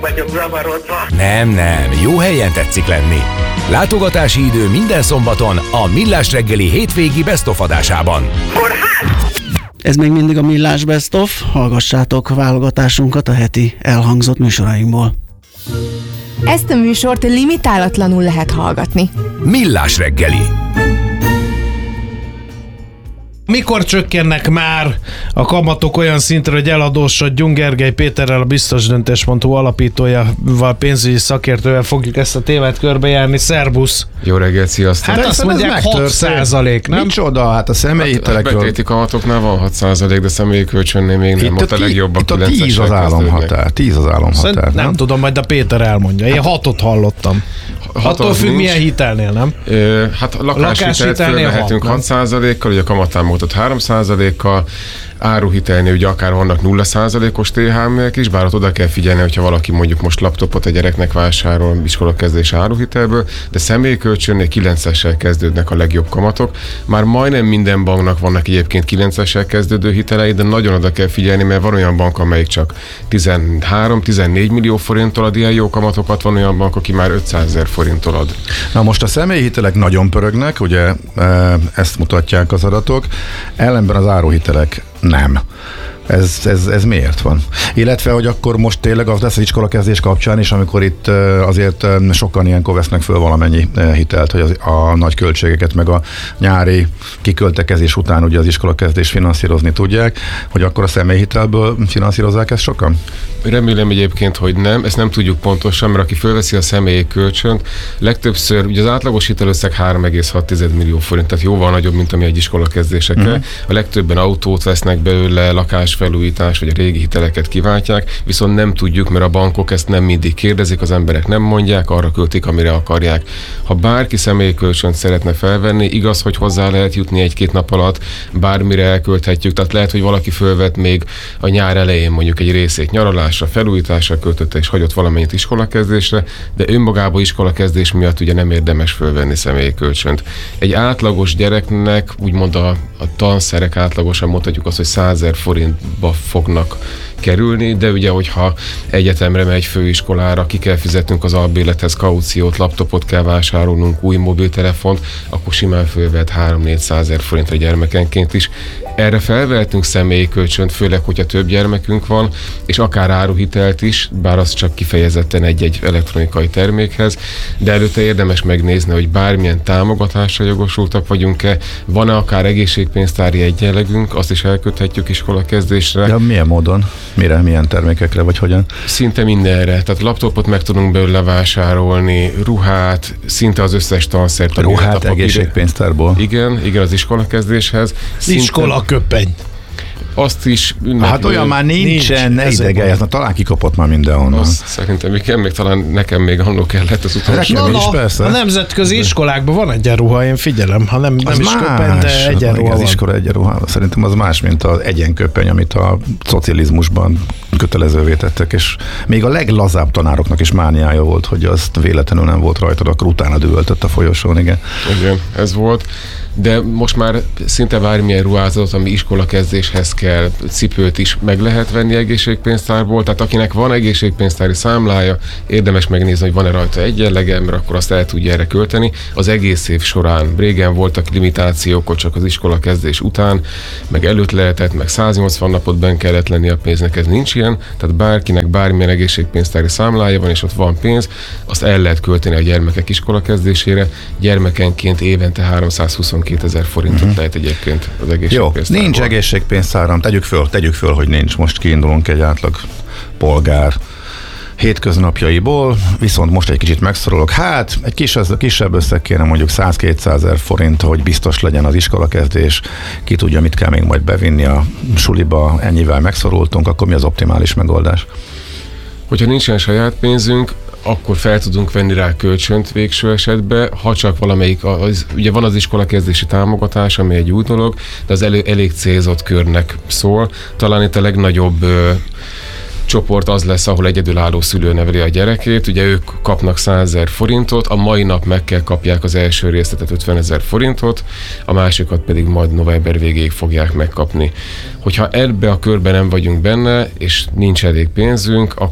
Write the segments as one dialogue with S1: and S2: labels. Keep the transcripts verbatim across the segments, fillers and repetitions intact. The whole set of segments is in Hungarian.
S1: vagyok zavarodva.
S2: Nem, nem, jó helyen tetszik lenni. Látogatási idő minden szombaton a Millás reggeli hétvégi Best of adásában.
S1: Kórház!
S3: Ez még mindig a Millás Best of. Hallgassátok válogatásunkat a heti elhangzott műsorainkból.
S4: Ezt a műsort limitálatlanul lehet hallgatni.
S2: Millás reggeli.
S5: Mikor csökkennek már a kamatok olyan szintre, hogy eladósodjunk? Gergely Péterrel, a biztosdöntés pont hu alapítójával, pénzügyi szakértővel fogjuk ezt a témát körbejárni. Szerbusz!
S6: Jó reggelt, sziasztok!
S5: Hát azt mondják hat százalék, nem?
S7: Micsoda, hát a személyi hitelekről...
S6: Betéti kamatoknál van hat százalék, de személyi kölcsönnél még nem.
S7: Itt
S6: ott a, a legjobbak
S7: itt a tíz az államhatár. tíz az államhatár,
S5: nem? Nem tudom, majd a Péter elmondja. Én hatot hallottam. Attól függ, milyen hitelnél, nem?
S6: Ö, hát a lakáshitelt fölvehetünk hat százalékkal, ugye a kamattámogatott három százalékkal, áruhitelnél ugye akár vannak nulla százalékos té há em-ek is, bár ott oda kell figyelni, hogyha valaki mondjuk most laptopot a gyereknek vásárol iskolakezdés áruhitelből, de személykölcsönnél kilencessel kezdődnek a legjobb kamatok. Már majdnem minden banknak vannak egyébként kilencessel kezdődő hitelei, de nagyon oda kell figyelni, mert van olyan bank, amelyik csak tizenhárom-tizennégy millió forinttól ad ilyen jó kamatokat, van olyan bank, aki már ötszázezer forinttól ad.
S7: Na most a személyi hitelek nagyon pörögnek, ugye ezt mutatják az adatok, ellenben az áruhitelek nem. Ez, ez, ez miért van? Illetve, hogy akkor most tényleg az lesz az iskolakezdés kapcsán is, amikor itt azért sokan ilyenkor vesznek föl valamennyi hitelt, hogy az, a nagy költségeket, meg a nyári kiköltekezés után ugye az iskolakezdés finanszírozni tudják, hogy akkor a személyhitelből finanszírozzák ezt sokan?
S6: Remélem egyébként, hogy nem, ezt nem tudjuk pontosan, mert aki fölveszi a személyi kölcsönt, legtöbbször, ugye az átlagos hitelösszeg három egész hat millió forint, tehát jóval nagyobb, mint ami egy iskolakezdésekre. Uh-huh. A legtöbben autót vesznek belőle, lakásfelújítás, vagy a régi hiteleket kiváltják, viszont nem tudjuk, mert a bankok ezt nem mindig kérdezik, az emberek nem mondják, arra költik, amire akarják. Ha bárki személyi kölcsönt szeretne felvenni, igaz, hogy hozzá lehet jutni egy-két nap alatt, bármire elkölthetjük, tehát lehet, hogy valaki fölvet még a nyár elején mondjuk egy részét nyaralásra, felújításra költötte és hagyott valamennyit iskolakezdésre, de önmagában iskolakezdés miatt ugye nem érdemes fölvenni személyi kölcsönt. Egy átlagos gyereknek, úgymond a, a tanszerek átlagosan mondhatjuk azt, hogy százezer forintba fognak kerülni, de ugye, hogyha egyetemre megy, főiskolára, ki kell fizetnünk az albérlethez kauciót, laptopot kell vásárolnunk, új mobiltelefont, akkor simán fölvet három-négyszázezer forintra gyermekenként is. Erre felvehetünk személyi kölcsönt, főleg, hogyha több gyermekünk van, és akár áruhitelt is, bár az csak kifejezetten egy-egy elektronikai termékhez, de előtte érdemes megnézni, hogy bármilyen támogatásra jogosultak vagyunk-e, van-e akár egészségpénztári egyenlegünk, azt is elköthetjük iskolakezdésre.
S7: De milyen módon? Mire, milyen termékekre, vagy hogyan?
S6: Szinte mindenre. Tehát laptopot meg tudunk belőle vásárolni, ruhát, szinte az összes tanszert.
S7: Ruhát egészségpénztárból?
S6: Igen, igen, az iskolakezdéshez.
S5: Iskolaköpeny.
S6: Azt is ünneplő.
S7: Hát olyan már nincsen, ne idegelj, ez talán kikapott már mindenhonnan.
S6: Azt szerintem igen, még talán nekem még annól kellett az utolsó.
S5: Na, is, persze. A nemzetközi iskolákban van egyenruha, én figyelem, ha nem, nem is köpeny, de egyenruha
S7: az iskola egyenruha. Szerintem az más, mint az egyenköpeny, amit a szocializmusban kötelezővé tettek, és még a leglazább tanároknak is mániája volt, hogy azt véletlenül nem volt rajtad, akkor utána dühöltött a folyosón, igen.
S6: Igen, ez volt. De most már szinte bármilyen ruházatot, ami iskolakezdéshez kell, cipőt is meg lehet venni egészségpénztárból, tehát akinek van egészségpénztári számlája, érdemes megnézni, hogy van-e rajta egyenlege, mert akkor azt el tudja erre költeni. Az egész év során régen voltak limitációk, csak az iskolakezdés után, meg előtt lehetett, meg száznyolcvan napot benn kellett lenni a pénznek, ez nincs ilyen, tehát bárkinek bármilyen egészségpénztári számlája van, és ott van pénz, azt el lehet költeni a gyermekek iskolakezdésére, gyermekenként évente háromszázhuszonkétezer forintot uh-huh. lehet egyébként az egészségpénztárból.
S7: Jó, nincs egészségpénztáram, tegyük föl, tegyük föl, hogy nincs, most kiindulunk egy átlag polgár hétköznapjaiból, viszont most egy kicsit megszorulok. Hát, egy kis, kisebb összeg kéne, mondjuk száz-kétszázezer forint, hogy biztos legyen az iskolakezdés, ki tudja, mit kell még majd bevinni a suliba, ennyivel megszorultunk, akkor mi az optimális megoldás?
S6: Hogyha nincsen saját pénzünk, akkor fel tudunk venni rá kölcsönt végső esetben, ha csak valamelyik, az, ugye van az iskolakezdési támogatás, ami egy új dolog, de az elég, elég célzott körnek szól. Talán itt a legnagyobb ö, csoport az lesz, ahol egyedülálló szülő neveli a gyerekét, ugye ők kapnak százezer forintot, a mai nap meg kell kapják az első részletet ötvenezer forintot, a másikat pedig majd november végéig fogják megkapni. Hogyha ebbe a körben nem vagyunk benne, és nincs elég pénzünk, akkor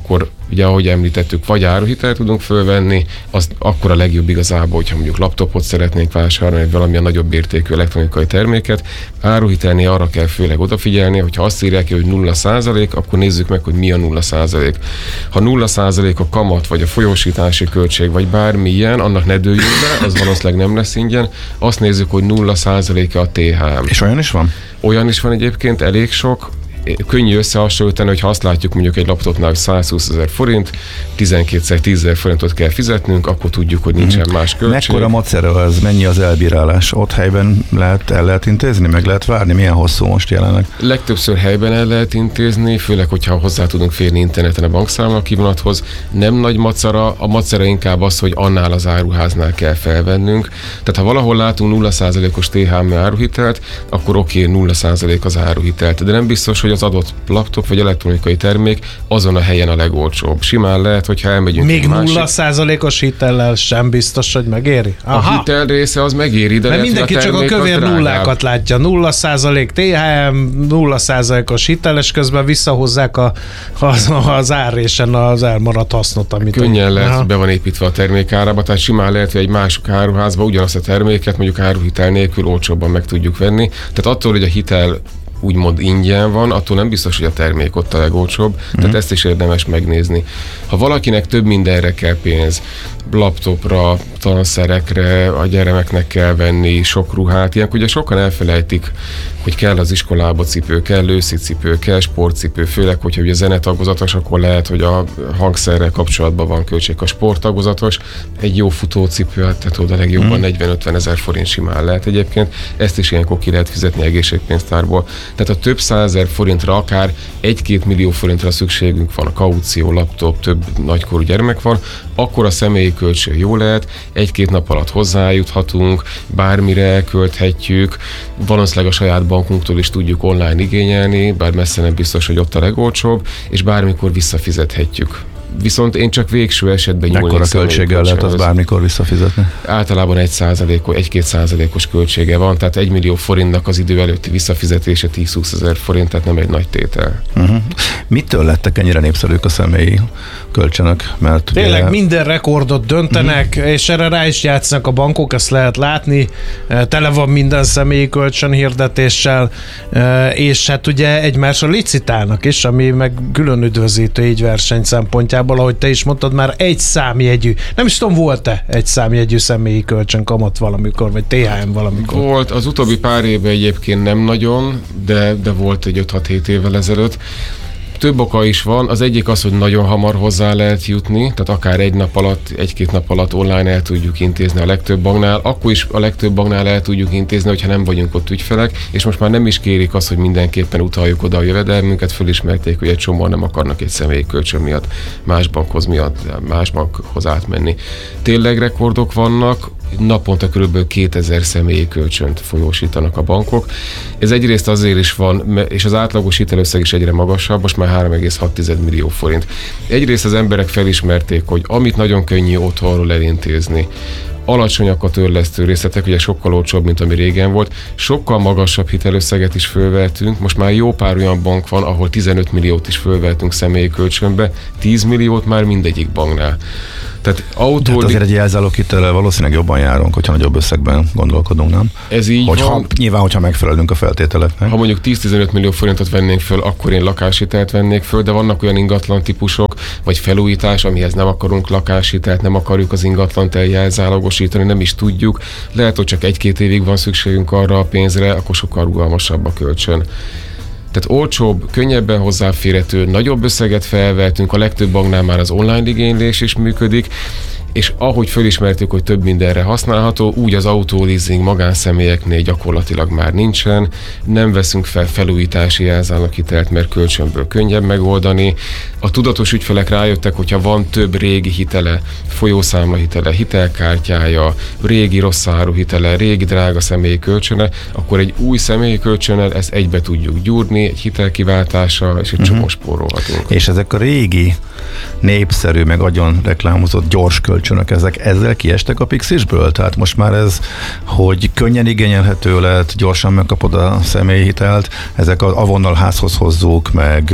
S6: ugye ahogy említettük, vagy áruhitelt tudunk fölvenni, az akkor a legjobb igazából, hogyha mondjuk laptopot szeretnénk vásárolni, vagy valamilyen nagyobb értékű elektronikai terméket. Áruhitelnél arra kell főleg odafigyelni, hogyha azt írják ki, hogy nulla százalék, akkor nézzük meg, hogy mi a nulla százalék. Ha nulla százalék a kamat, vagy a folyósítási költség, vagy bármilyen, annak ne dőljünk be, az valószínűleg nem lesz ingyen. Azt nézzük, hogy nulla százalék a té há em.
S7: És olyan is van?
S6: Olyan is van egyébként, elég sok. Könnyű összehasonlítani, hogy ha azt látjuk mondjuk egy laptopnál százhúszezer forint, tizenkétszer tízezer forintot kell fizetnünk, akkor tudjuk, hogy nincsen mm. más költség.
S7: Mekkora macera az, mennyi az elbírálás? Ott helyben lehet, el lehet intézni, meg lehet várni? Milyen hosszú most jelenleg?
S6: Legtöbbször helyben el lehet intézni, főleg, hogyha hozzá tudunk férni interneten a bankszámla kivonathoz. Nem nagy macera, a macera inkább az, hogy annál az áruháznál kell felvennünk. Tehát ha valahol látunk nulla százalékos té há em áruhitelt, akkor oké, okay, nulla százalék az áruhitelt, de nem biztos, hogy az adott laptop vagy elektronikai termék azon a helyen a legolcsóbb. Simán lehet, hogyha elmegyünk
S5: még
S6: másik...
S5: nulla százalékos hitellel sem biztos, hogy megéri?
S6: Aha. A hitel része az megéri, de
S5: mert
S6: lehet,
S5: mindenki
S6: a
S5: csak a kövér nullákat látja. nulla százalék té há em, nulla százalékos hiteles, közben visszahozzák a, az, az árrésen az elmaradt hasznot, amit...
S6: Könnyen lehet, hogy be van építve a termék árába, tehát simán lehet, hogy egy másik áruházba ugyanazt a terméket mondjuk áruhitel nélkül olcsóbban meg tudjuk venni. Tehát attól, hogy a hitel úgymond ingyen van, attól nem biztos, hogy a termék ott a legolcsóbb, mm. tehát ezt is érdemes megnézni. Ha valakinek több mindenre kell pénz, laptopra, tanszerekre, a gyermeknek kell venni sok ruhát, ilyenkor ugye sokan elfelejtik, hogy kell az iskolába cipő, kell őszi cipő, kell sportcipő, főleg, hogyha ugye zenetagozatos, akkor lehet, hogy a hangszerrel kapcsolatban van költség. A sporttagozatos, egy jó futócipő, tehát oda legjobban mm. negyven-ötven ezer forint simán lehet egyébként, ezt is ilyenkor ki lehet fizetni egészségpénztárból. Tehát a több százezer forintra, akár egy-két millió forintra szükségünk van, a kaució, laptop, több nagykorú gyermek van, akkor a személyi költség jó lehet, egy-két nap alatt hozzájuthatunk, bármire elkölthetjük, valószínűleg a saját bankunktól is tudjuk online igényelni, bár messze nem biztos, hogy ott a legolcsóbb, és bármikor visszafizethetjük. Viszont én csak végső esetben nyúlnék.
S7: Mekkora költséggel lehet az bármikor visszafizetni?
S6: Általában egy százalékos, egy-két százalékos költsége van, tehát egy millió forintnak az idő előtti visszafizetése tíz-húsz ezer forint, tehát nem egy nagy tétel. Uh-huh.
S7: Mitől lettek ennyire népszerűk a személyi kölcsönök? Mert
S5: tényleg ugye... minden rekordot döntenek, uh-huh. és erre rá is játszanak a bankok, ezt lehet látni, tele van minden személyi kölcsön hirdetéssel, és hát ugye egymásra licitálnak is, ami meg külön üdvözítő így verseny szempontjából, ahogy te is mondtad, már egy számjegyű, nem is tudom, volt-e egy számjegyű személyi kölcsön kamat valamikor, vagy té há em valamikor?
S6: Volt, az utóbbi pár évben egyébként nem nagyon, de, de volt egy öt-hat-hét évvel ezelőtt. Több oka is van, az egyik az, hogy nagyon hamar hozzá lehet jutni, tehát akár egy nap alatt, egy-két nap alatt online el tudjuk intézni a legtöbb banknál, akkor is a legtöbb banknál el tudjuk intézni, hogyha nem vagyunk ott ügyfelek, és most már nem is kérik azt, hogy mindenképpen utaljuk oda a jövedelmünket, fölismerték, hogy egy csomóan nem akarnak egy személyi kölcsön miatt más bankhoz miatt, más bankhoz átmenni. Tényleg rekordok vannak, naponta kb. kétezer személyi kölcsönt folyósítanak a bankok. Ez egyrészt azért is van, és az átlagos hitelösszeg is egyre magasabb, most már három egész hat millió forint. Egyrészt az emberek felismerték, hogy amit nagyon könnyű otthonról elintézni, alacsonyak a törlesztő részletek, ugye sokkal olcsóbb, mint ami régen volt, sokkal magasabb hitelösszeget is fölvehetünk, most már jó pár olyan bank van, ahol tizenöt milliót is fölvehetünk személyi kölcsönbe, tíz milliót már mindegyik banknál. Tehát autó...
S7: De hát azért egy jelzálók hitellel valószínűleg jobban járunk, hogyha nagyobb összegben gondolkodunk, nem?
S6: Ez így
S7: hogyha,
S6: van.
S7: Nyilván, hogyha megfelelünk a feltételeknek.
S6: Ha mondjuk tíz-tizenöt millió forintot vennénk föl, akkor én lakáshitelt vennék föl, de vannak olyan ingatlan típusok, vagy felújítás, amihez nem akarunk lakáshitelt, nem akarjuk az ingatlant eljelzálogosítani, nem is tudjuk. Lehet, hogy csak egy-két évig van szükségünk arra a pénzre, akkor sokkal rugalmasabb a kölcsön. Tehát olcsóbb, könnyebben hozzáférhető, nagyobb összeget felvehetünk, a legtöbb banknál már az online igénylés is működik, és ahogy fölismertük, hogy több mindenre használható, úgy az autóleasing magánszemélyeknél gyakorlatilag már nincsen, nem veszünk fel felújítási jelzáloghitelt, mert kölcsönből könnyebb megoldani. A tudatos ügyfelek rájöttek, hogyha van több régi hitele, folyószámlahitele, hitelkártyája, régi rossz áru hitele, régi drága személyi kölcsöne, akkor egy új személyi kölcsönnel ezt egybe tudjuk gyúrni, egy hitelkiváltással, és egy uh-huh. csomó spórolhatunk.
S7: És ezek a régi, népszerű, meg agyon reklámozott gyors kölcsönök, kölcsönök, ezek ezzel kiestek a Pixisből? Tehát most már ez, hogy könnyen igényelhető lett, gyorsan megkapod a személyhitelt, ezek a avonnal házhoz hozzuk, meg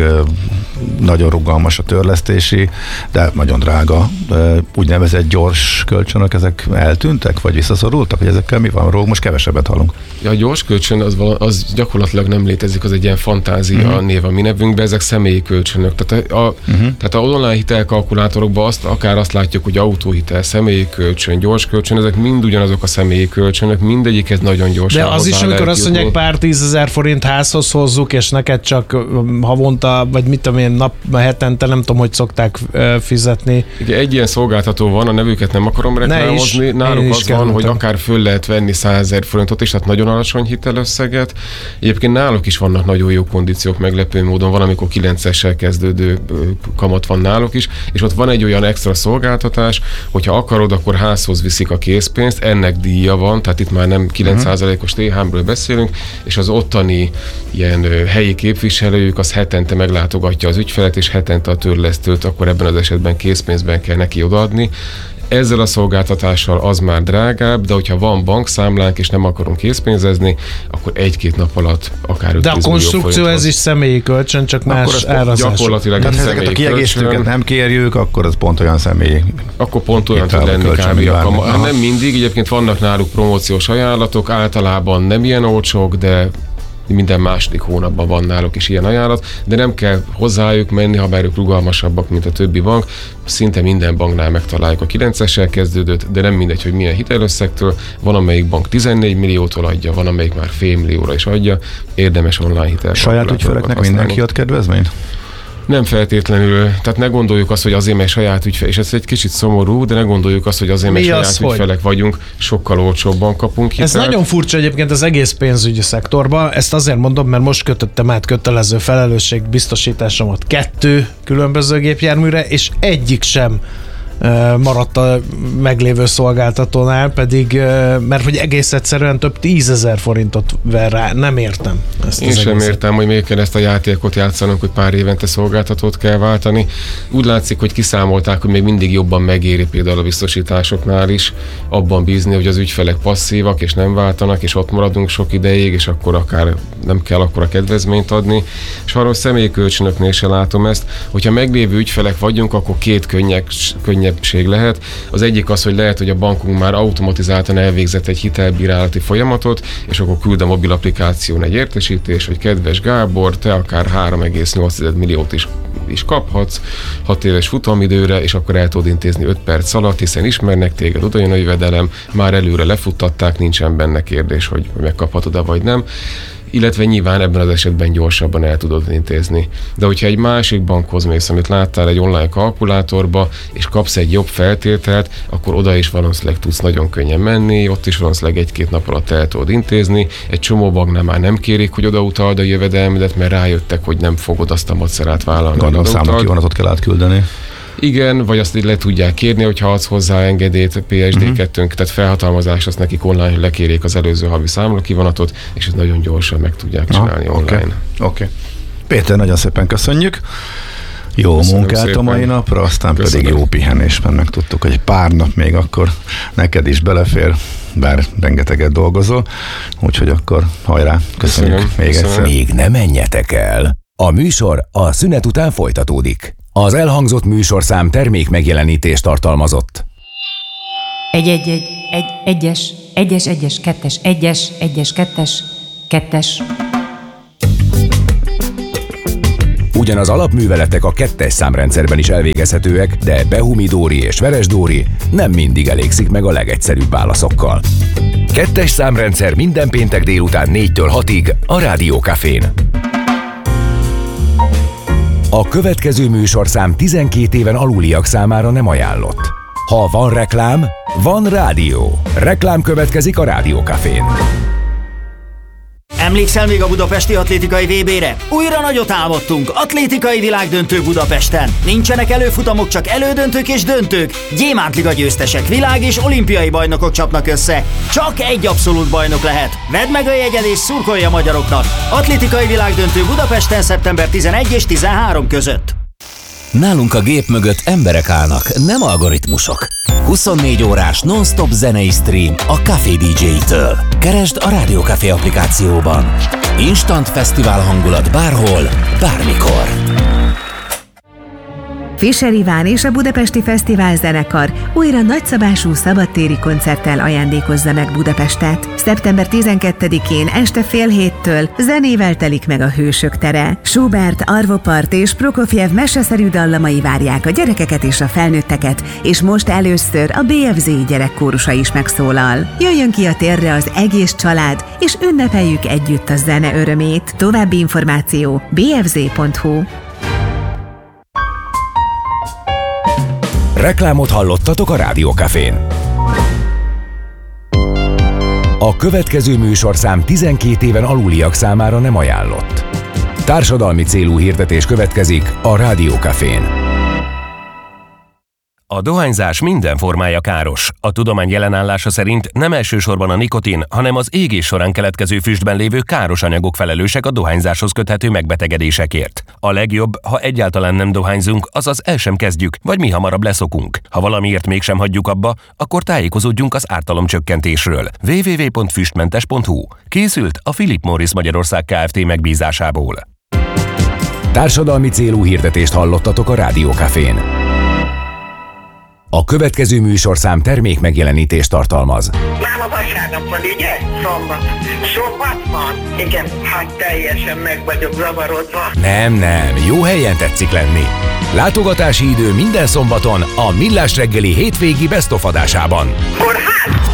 S7: nagyon rugalmas a törlesztési, de nagyon drága, de úgynevezett gyors kölcsönök, ezek eltűntek, vagy visszaszorultak, hogy ezekkel mi van? Róla most kevesebbet hallunk.
S6: Ja, a gyors kölcsön az, vala, az gyakorlatilag nem létezik, az egy ilyen fantázia uh-huh. név a mi nevünkben, ezek személyi kölcsönök. Tehát a, uh-huh. tehát a online hitelkalkulátorokban azt, akár azt látjuk, hogy autóhitel, személyi kölcsön, gyors kölcsön, ezek mind ugyanazok a személyi kölcsönök, mindegyikhez nagyon gyorsan.
S5: De az is, amikor azt mondják, pár tízezer forint házhoz hozzuk, és neked csak havonta, vagy mit tudom én, nap, hetente, nem tudom, hogy szokták fizetni.
S6: Igen, egy ilyen szolgáltató van, a nevüket nem akarom reklámozni, náluk az van, hogy akár föl lehet venni százezer forintot is, tehát nagyon alacsony hitelösszeget. Egyébként náluk is vannak nagyon jó kondíciók, meglepő módon van, amikor kilencessel kezdődő kamat van náluk is, és ott van egy olyan extra szolgáltatás, hogyha akarod, akkor házhoz viszik a készpénzt, ennek díja van, tehát itt már nem kilenc százalékos té há em-ről beszélünk, és az ottani ilyen helyi képviselőjük az hetente meglátogatja az ügyfelet, és hetente a törlesztőt akkor ebben az esetben készpénzben kell neki odaadni. Ezzel a szolgáltatással az már drágább, de hogyha van bankszámlánk és nem akarunk készpénzezni, akkor egy-két nap alatt akár
S5: de a konstrukció ez is személyi kölcsön, csak akkor más árazás.
S6: Gyakorlatilag
S7: tehát ezeket a kiegészítőket nem kérjük, akkor az pont olyan személyi.
S6: Akkor pont olyan tud lenni kb. Hát nem mindig, egyébként vannak náluk promóciós ajánlatok, általában nem ilyen olcsók, de minden második hónapban van náluk is ilyen ajánlat, de nem kell hozzájuk menni, ha bár ők rugalmasabbak, mint a többi bank. Szinte minden banknál megtaláljuk a kilencessel kezdődőt, de nem mindegy, hogy milyen hitelösszegtől. Van, amelyik bank tizennégy milliótól adja, van, amelyik már fél millióra is adja. Érdemes online hitel.
S7: Saját ügyfeleknek mindenki ad kedvezményt?
S6: Nem feltétlenül, tehát ne gondoljuk azt, hogy azért, mert saját ügyfel, és ez egy kicsit szomorú, de ne gondoljuk azt, hogy azért, mert saját az, ügyfelek hogy? vagyunk, sokkal olcsóbban kapunk hitelt.
S5: Ez nagyon furcsa egyébként az egész pénzügyi szektorban, ezt azért mondom, mert most kötöttem át kötelező felelősségbiztosításomat kettő különböző gépjárműre, és egyik sem maradt a meglévő szolgáltatónál, pedig, mert hogy egész egyszerűen több tízezer forintot ver rá. Nem értem ezt.
S6: Én sem egészet. értem, hogy miért kell ezt a játékot játszanunk, hogy pár évente szolgáltatót kell váltani. Úgy látszik, hogy kiszámolták, hogy még mindig jobban megéri például a biztosításoknál is abban bízni, hogy az ügyfelek passzívak, és nem váltanak, és ott maradunk sok ideig, és akkor akár nem kell akkor a kedvezményt adni. És arról személyi kölcsönöknél se látom ezt, hogyha meglévő ügyfelek vagyunk, akkor két könnyek, könnyek lehet. Az egyik az, hogy lehet, hogy a bankunk már automatizáltan elvégzett egy hitelbírálati folyamatot, és akkor küld a mobil applikáción egy értesítés, hogy kedves Gábor, te akár három egész nyolc milliót is, is kaphatsz hat éves futamidőre, és akkor el tudod intézni öt perc alatt, hiszen ismernek téged, oda jön a jövedelem, már előre lefuttatták, nincsen benne kérdés, hogy megkaphatod-e vagy nem. Illetve nyilván ebben az esetben gyorsabban el tudod intézni. De hogyha egy másik bankhoz mész, amit láttál egy online kalkulátorba, és kapsz egy jobb feltételt, akkor oda is valószínűleg tudsz nagyon könnyen menni, ott is valószínűleg egy-két nap alatt el tudod intézni. Egy csomó banknál már nem kérik, hogy odautald a jövedelmedet, mert rájöttek, hogy nem fogod azt a macerát vállalni.
S7: Gondolom számla kivonatot kell átküldeni.
S6: Igen, vagy azt így le tudják kérni, hogyha adsz hozzá engedélyt pé es dé kettőnk, uh-huh. tehát felhatalmazás, azt nekik online, hogy lekérjék az előző havi számlakivonatot, és ezt nagyon gyorsan meg tudják csinálni ah, online. Oké. Okay. Okay.
S7: Péter, nagyon szépen köszönjük. Jó Köszönöm munkát szépen. A mai napra, aztán Köszönöm. pedig jó pihenésben megtudtuk, hogy pár nap még akkor neked is belefér, bár rengeteget dolgozol, úgyhogy akkor hajrá, köszönjük Köszönöm. még Köszönöm. egyszer.
S2: Még ne menjetek el! A műsor a szünet után folytatódik. Az elhangzott műsorszám termék megjelenítést tartalmazott.
S8: Egy, egy, egy, egy, egyes, egyes, egyes, kettes, egyes, egyes, kettes, kettes.
S2: Ugyan az alapműveletek a kettes számrendszerben is elvégezhetőek, de Behumi-Dóri és Veres-Dóri nem mindig elégszik meg a legegyszerűbb válaszokkal. Kettes számrendszer minden péntek délután négytől hatig a Rádió Cafén. A következő műsorszám tizenkét éven aluliak számára nem ajánlott. Ha van reklám, van rádió. Reklám következik a Rádió Cafén.
S9: Emlékszel még a budapesti atlétikai vé bére? Újra nagyot álmodtunk, atlétikai világdöntő Budapesten. Nincsenek előfutamok, csak elődöntők és döntők. Gyémántliga győztesek, világ és olimpiai bajnokok csapnak össze. Csak egy abszolút bajnok lehet. Vedd meg a jegyed és szurkolj a magyaroknak. Atlétikai világdöntő Budapesten szeptember tizenegy és tizenhárom között.
S10: Nálunk a gép mögött emberek állnak, nem algoritmusok. huszonnégy órás non-stop zenei stream a Café dé dzsé-től. Keresd a Rádió Café applikációban. Instant fesztivál hangulat bárhol, bármikor.
S11: Fischer Iván és a Budapesti Fesztivál Zenekar újra nagyszabású szabadtéri koncerttel ajándékozza meg Budapestet. szeptember tizenkettedikén este fél héttől zenével telik meg a Hősök tere. Schubert, Arvo Pärt és Prokofjev meseszerű dallamai várják a gyerekeket és a felnőtteket, és most először a bé ef zé gyerekkórusa is megszólal. Jöjjön ki a térre az egész család, és ünnepeljük együtt a zene örömét. További információ bé ef zé pont hu.
S2: Reklámot hallottatok a Rádió Cafén. A következő műsorszám tizenkét éven aluliak számára nem ajánlott. Társadalmi célú hirdetés következik a Rádió Cafén.
S12: A dohányzás minden formája káros. A tudomány jelenállása szerint nem elsősorban a nikotin, hanem az égés során keletkező füstben lévő káros anyagok felelősek a dohányzáshoz köthető megbetegedésekért. A legjobb, ha egyáltalán nem dohányzunk, azaz el sem kezdjük, vagy mi hamarabb leszokunk. Ha valamiért mégsem hagyjuk abba, akkor tájékozódjunk az ártalomcsökkentésről. double-u double-u double-u pont füstmentes pont hu. Készült a Philip Morris Magyarország Kft. Megbízásából.
S2: Társadalmi célú hirdetést hallottatok a Rádió Cafén. A következő műsorszám termék megjelenítést tartalmaz.
S1: Már a vasárnap van, ugye? Szombat. Szombat van? Igen, hát teljesen meg vagyok zavarodva.
S2: Nem, nem, jó helyen tetszik lenni. Látogatási idő minden szombaton a Millás reggeli hétvégi best of adásában.
S1: Kórház?